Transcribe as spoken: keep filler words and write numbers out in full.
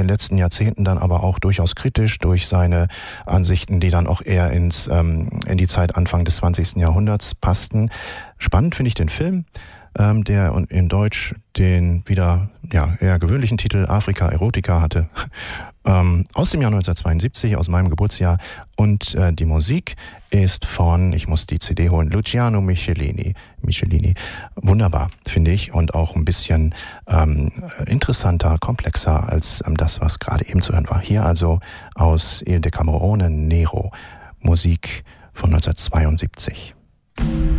den letzten Jahrzehnten dann aber auch durchaus kritisch durch seine Ansichten, die dann auch eher ins ähm, in die Zeit Anfang des zwanzigsten Jahrhunderts passten. Spannend finde ich den Film, ähm, der in Deutsch den wieder ja eher gewöhnlichen Titel Afrika Erotica hatte, ähm, aus dem Jahr neunzehnhundertzweiundsiebzig, aus meinem Geburtsjahr. Und äh, die Musik ist von, ich muss die C D holen, Luciano Michelini. Michelini. Wunderbar, finde ich, und auch ein bisschen ähm, interessanter, komplexer als ähm, das, was gerade eben zu hören war. Hier also aus Il Decamerone Nero, Musik von neunzehnhundertzweiundsiebzig.